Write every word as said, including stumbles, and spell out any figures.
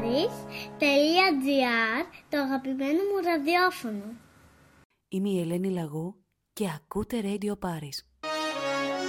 Paris τελεία τζι άρ, το αγαπημένο μου ραδιόφωνο. Είμαι η Ελένη Λαγού και ακούτε Radio Paris.